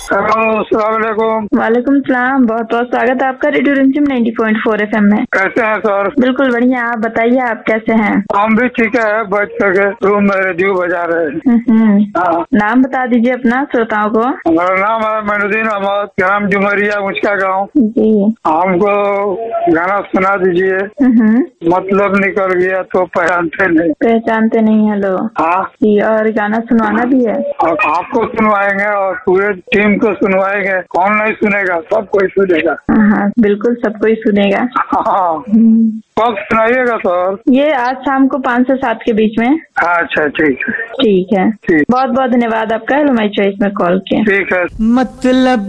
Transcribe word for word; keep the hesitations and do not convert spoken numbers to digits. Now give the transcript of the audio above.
अस्सलामुअलैकुम। वालेकुम सलाम। बहुत बहुत स्वागत है आपका रेडियो रिमझिम ninety point four F M में। कैसे हैं सर? बिल्कुल बढ़िया। आप बताइए, आप कैसे हैं? हम भी ठीक है, बैठ सके रूम में रेडियो बजा रहे हैं। हम्म। हाँ। नाम बता दीजिए अपना श्रोताओं को। हमारा नाम है मैनुद्दीन अहमद, ग्राम जुमरिया, मुचका गाँव। जी। हमको गाना सुना दीजिए। हम्म। मतलब निकल गया तो पहचानते नहीं। पहचानते नहीं है लो। हाँ जी, और गाना सुनवाना भी है। और आपको सुनवाएंगे और पूरे टीम को सुनवाएंगे। कौन नहीं सुनेगा? सब कोई सुनेगा। हाँ बिल्कुल, सब कोई सुनेगा। हाँ, हम्म। कब सुनाइएगा सर? ये आज शाम को पाँच से सात के बीच में। अच्छा ठीक है। ठीक है। ठीक। बहुत बहुत धन्यवाद आपका हेलो माई चॉइस में कॉल किया। ठीक है। मतलब